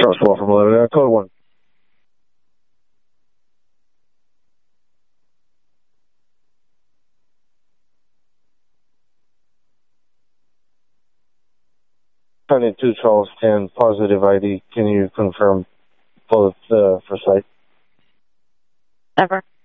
Charles Wall from 11, code 1. County 2 Charles 10, positive ID. Can you confirm both for site? Never.